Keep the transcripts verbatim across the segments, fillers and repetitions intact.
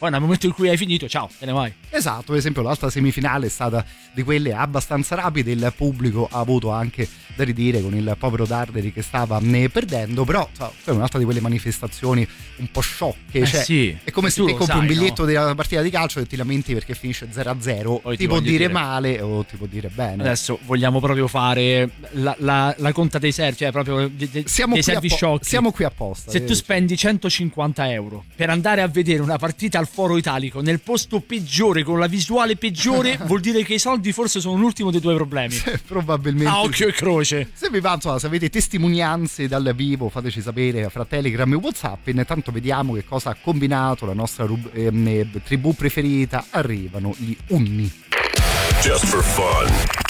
Poi nel momento in cui hai finito, ciao, te ne vai. Esatto, per esempio l'altra semifinale è stata di quelle abbastanza rapide, il pubblico ha avuto anche da ridire con il povero Darderi che stava ne perdendo, però so, è un'altra di quelle manifestazioni un po' sciocche, eh cioè, sì, è come se ti compri sai, un biglietto no? della partita di calcio e ti lamenti perché finisce zero a zero, ti, ti può dire, dire male o ti può dire bene. Adesso vogliamo proprio fare la, la, la conta dei servi, cioè proprio de, de, siamo dei qui servi appo- sciocchi. Siamo qui apposta. Se tu spendi centocinquanta euro per andare a vedere una partita al Foro Italico nel posto peggiore con la visuale peggiore, vuol dire che i soldi forse sono l'ultimo dei tuoi problemi. Sì, probabilmente. A occhio e croce. Se vi va, insomma, se avete testimonianze dal vivo, fateci sapere fra Telegram e WhatsApp. Intanto vediamo che cosa ha combinato la nostra rub- eh, tribù preferita. Arrivano gli Unni. Just for fun.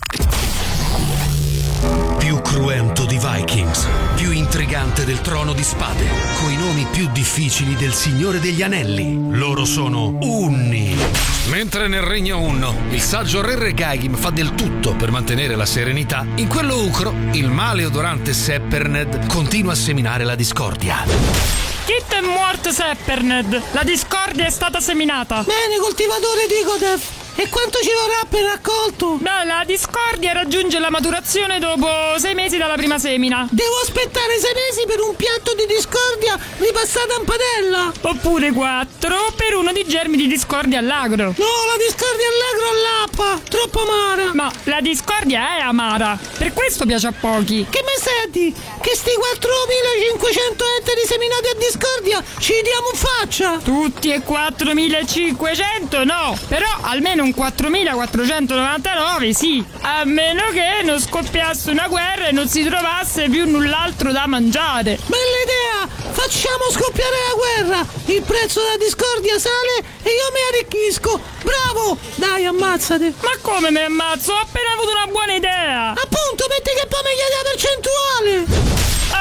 Più cruento di Vikings, più intrigante del Trono di Spade, coi nomi più difficili del Signore degli Anelli. Loro sono Unni. Mentre nel Regno Unno il saggio Re Regaim fa del tutto per mantenere la serenità, in quello ucro il male odorante Sepperned continua a seminare la discordia. Kit è morto Sepperned, la discordia è stata seminata. Bene, coltivatore Digodef. E quanto ci vorrà per raccolto? No, la discordia raggiunge la maturazione dopo sei mesi dalla prima semina. Devo aspettare sei mesi per un piatto di discordia ripassata in padella? Oppure quattro per uno di germi di discordia all'agro. No, la discordia all'agro all'appa, troppo amara. Ma la discordia è amara, per questo piace a pochi. Che mi senti? Che sti quattromilacinquecento ettari seminati a discordia ci diamo in faccia? Tutti e quattromilacinquecento no, però almeno un quattromilaquattrocentonovantanove sì, a meno che non scoppiasse una guerra e non si trovasse più null'altro da mangiare. Bella idea, facciamo scoppiare la guerra, il prezzo della discordia sale e io mi arricchisco. Bravo, dai, ammazzate. Ma come mi ammazzo? Ho appena avuto una buona idea. Appunto, metti che poi mi chiedi la percentuale.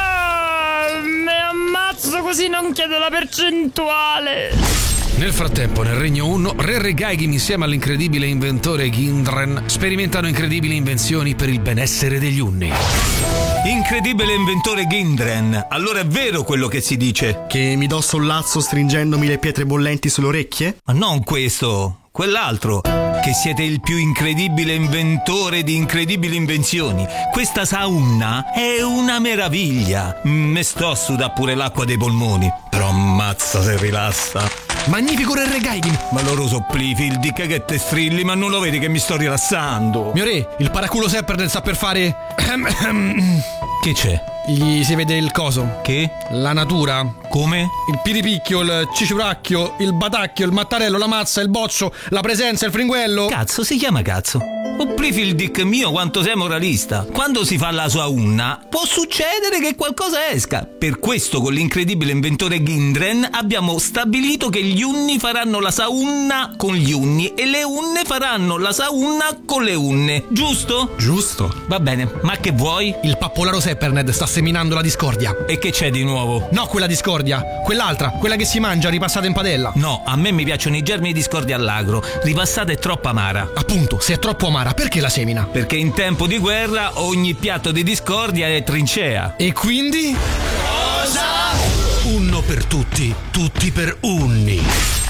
Ah, mi ammazzo così non chiedo la percentuale. Nel frattempo, nel Regno Unno, Re Regaim insieme all'incredibile inventore Gindren sperimentano incredibili invenzioni per il benessere degli Unni. Incredibile inventore Gindren, allora è vero quello che si dice? Che mi do sollazzo stringendomi le pietre bollenti sulle orecchie? Ma non questo, quell'altro. Che siete il più incredibile inventore di incredibili invenzioni. Questa sauna è una meraviglia. Me sto a sudare pure l'acqua dei polmoni. Però ammazza se rilassa. Magnifico Re Regaim! Ma loro so Plifildic che te strilli, ma non lo vedi che mi sto rilassando? Mio re, il paraculo Sepperned sta per fare... Che c'è? Gli si vede il coso. Che? La natura. Come? Il piripicchio, il ciciuracchio, il batacchio, il mattarello, la mazza, il boccio, la presenza, il fringuello. Cazzo, si chiama cazzo. O Plifildic mio, quanto sei moralista. Quando si fa la sua unna, può succedere che qualcosa esca. Per questo con l'incredibile inventore Gindren abbiamo stabilito che gli unni faranno la saunna con gli unni e le unne faranno la saunna con le unne. Giusto? Giusto. Va bene, ma che vuoi? Il pappolaro Sepperned sta seminando la discordia. E che c'è di nuovo? No, quella discordia, quell'altra, quella che si mangia ripassata in padella. No, a me mi piacciono i germi di discordia all'agro. Ripassata è troppo amara. Appunto, se è troppo amara, perché la semina? Perché in tempo di guerra ogni piatto di discordia è trincea. E quindi? Cosa? Unno per tutti, tutti per unni.